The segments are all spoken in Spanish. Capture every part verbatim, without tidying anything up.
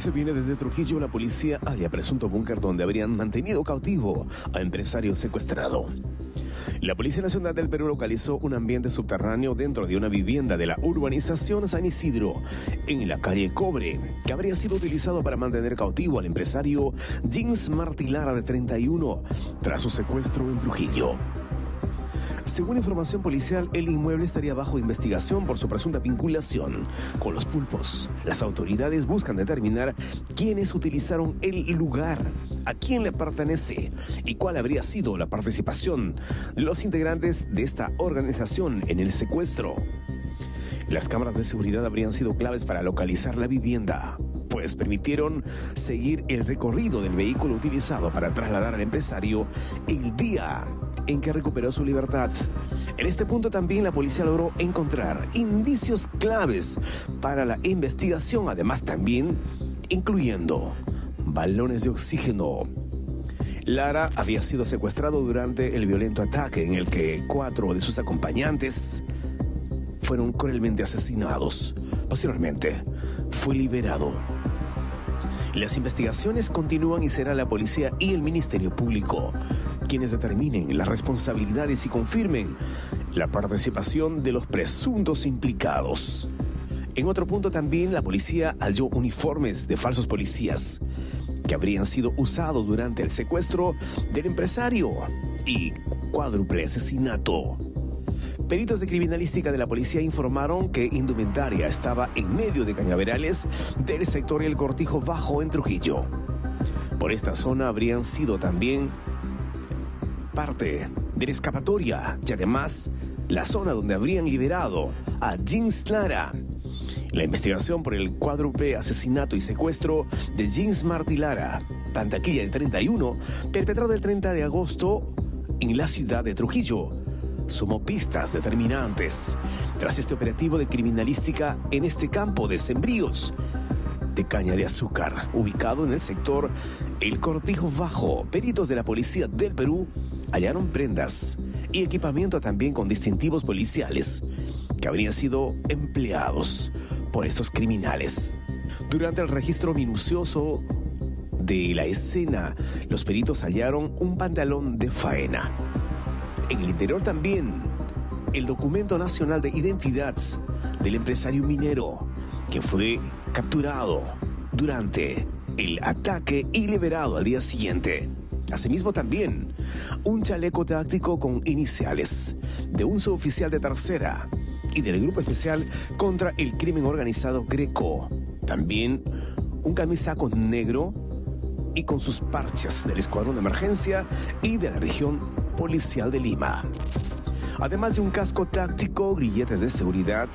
Se viene desde Trujillo. La policía halla presunto búnker donde habrían mantenido cautivo a empresario secuestrado. La Policía Nacional del Perú localizó un ambiente subterráneo dentro de una vivienda de la urbanización San Isidro, en la calle Cobre, que habría sido utilizado para mantener cautivo al empresario James Martí Lara, de treinta y uno, tras su secuestro en Trujillo. Según información policial, el inmueble estaría bajo investigación por su presunta vinculación con los pulpos. Las autoridades buscan determinar quiénes utilizaron el lugar, a quién le pertenece y cuál habría sido la participación de los integrantes de esta organización en el secuestro. Las cámaras de seguridad habrían sido claves para localizar la vivienda, pues permitieron seguir el recorrido del vehículo utilizado para trasladar al empresario el día en que recuperó su libertad. En este punto también la policía logró encontrar indicios claves para la investigación, además también incluyendo balones de oxígeno. Lara había sido secuestrado durante el violento ataque en el que cuatro de sus acompañantes fueron cruelmente asesinados. Posteriormente, fue liberado. Las investigaciones continúan y será la policía y el Ministerio Público quienes determinen las responsabilidades y confirmen la participación de los presuntos implicados. En otro punto también la policía halló uniformes de falsos policías que habrían sido usados durante el secuestro del empresario y cuádruple asesinato. Peritos de criminalística de la policía informaron que indumentaria estaba en medio de cañaverales del sector El Cortijo Bajo en Trujillo. Por esta zona habrían sido también parte de la escapatoria y además la zona donde habrían liberado a James Lara. La investigación por el cuádruple asesinato y secuestro de James Martí Lara, Tantaquilla de treinta y uno, perpetrado el treinta de agosto en la ciudad de Trujillo, sumó pistas determinantes. Tras este operativo de criminalística en este campo de sembríos de caña de azúcar, ubicado en el sector El Cortijo Bajo, peritos de la Policía del Perú hallaron prendas y equipamiento también con distintivos policiales que habrían sido empleados por estos criminales. Durante el registro minucioso de la escena, los peritos hallaron un pantalón de faena. En el interior también el documento nacional de identidad del empresario minero que fue capturado durante el ataque y liberado al día siguiente. Asimismo también un chaleco táctico con iniciales de un suboficial de tercera y del Grupo Especial contra el Crimen Organizado Greco. También un camisaco negro y con sus parches del Escuadrón de Emergencia y de la Región Policial de Lima. Además de un casco táctico, grilletes de seguridad,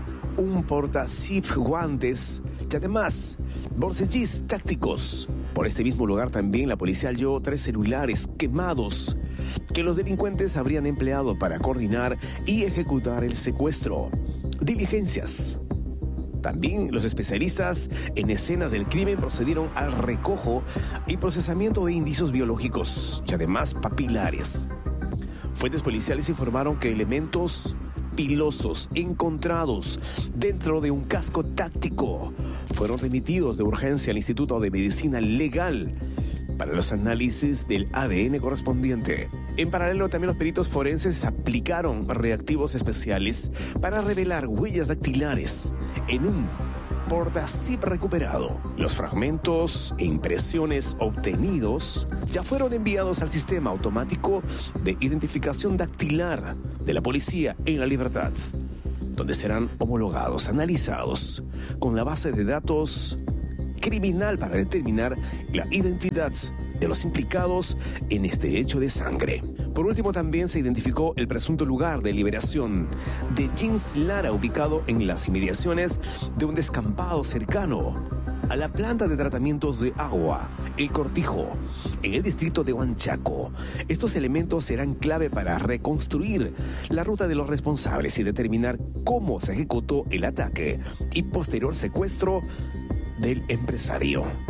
un porta-zip, guantes y además bolsillis tácticos. Por este mismo lugar también la policía halló tres celulares quemados que los delincuentes habrían empleado para coordinar y ejecutar el secuestro. Diligencias. También los especialistas en escenas del crimen procedieron al recojo y procesamiento de indicios biológicos y además papilares. Fuentes policiales informaron que elementos pilosos encontrados dentro de un casco táctico fueron remitidos de urgencia al Instituto de Medicina Legal para los análisis del A D N correspondiente. En paralelo, también los peritos forenses aplicaron reactivos especiales para revelar huellas dactilares en un porta-zip recuperado. Los fragmentos e impresiones obtenidos ya fueron enviados al sistema automático de identificación dactilar de la policía en La Libertad, donde serán homologados, analizados con la base de datos criminal para determinar la identidad de los implicados en este hecho de sangre. Por último, también se identificó el presunto lugar de liberación de James Lara, ubicado en las inmediaciones de un descampado cercano a la planta de tratamientos de agua, El Cortijo, en el distrito de Huanchaco. Estos elementos serán clave para reconstruir la ruta de los responsables y determinar cómo se ejecutó el ataque y posterior secuestro del empresario.